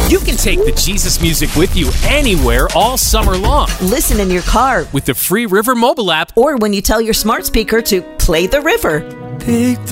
You can take the Jesus music with you anywhere all summer long. Listen in your car with the free River mobile app, or when you tell your smart speaker to play the river. Picked